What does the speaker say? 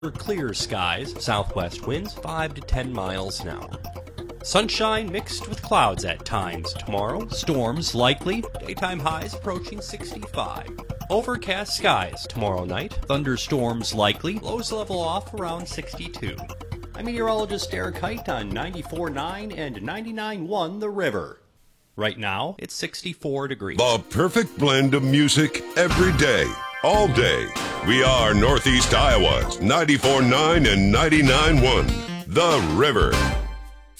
Clear skies, southwest winds 5 to 10 miles an hour. Sunshine mixed with clouds at times tomorrow. Storms likely. Daytime highs approaching 65. Overcast skies tomorrow night. Thunderstorms likely. Lows level off around 62. I'm meteorologist Eric Height on 94.9 and 99.1 The River. Right now, it's 64 degrees. The perfect blend of music every day, all day. We are Northeast Iowa's 94.9 and 99.1 The River.